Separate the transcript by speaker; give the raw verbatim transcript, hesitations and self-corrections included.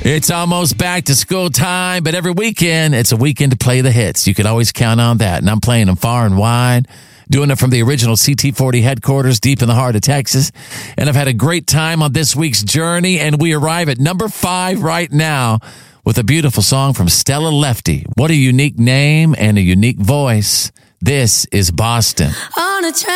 Speaker 1: It's almost back to school time, but every weekend, it's a weekend to play the hits. You can always count on that. And I'm playing them far and wide, doing it from the original C T forty headquarters deep in the heart of Texas. And I've had a great time on this week's journey, and we arrive at number five right now with a beautiful song from Stella Lefty. What a unique name and a unique voice. This is Boston.
Speaker 2: On a train.